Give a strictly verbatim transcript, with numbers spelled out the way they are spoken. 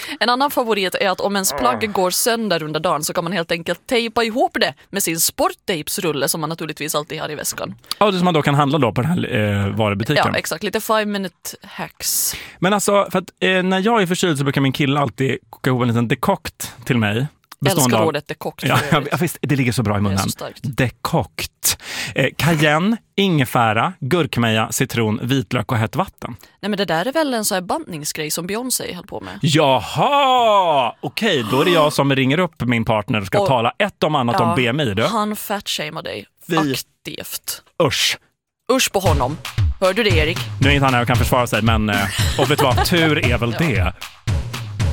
En annan favorit är att om ens plagg går sönder under dagen så kan man helt enkelt tejpa ihop det med sin sporttejpsrulle som man naturligtvis alltid har i väskan. Ja, det som man då kan handla då på den här eh, varubutiken. Ja, exakt. Lite five minute hacks. Men alltså, för att eh, när jag är förkyld så brukar min kille alltid koka ihop en liten dekokt till mig. Älskar av... ordet dekokt. Ja, ja, visst, det ligger så bra i munnen. Dekokt. Eh, cayenne, ingefära, gurkmeja, citron, vitlök och hett vatten. Nej, men det där är väl en sån här bantningsgrej som Beyoncé höll på med. Jaha! Okej, då är det jag som ringer upp min partner och ska och, tala ett om annat ja, om B M I. Du. Han fatshamear dig. Vi... aktivt. Usch. Usch på honom. Hör du det, Erik? Nu är inte han här och kan försvara sig, men och vet du vad, tur är väl det.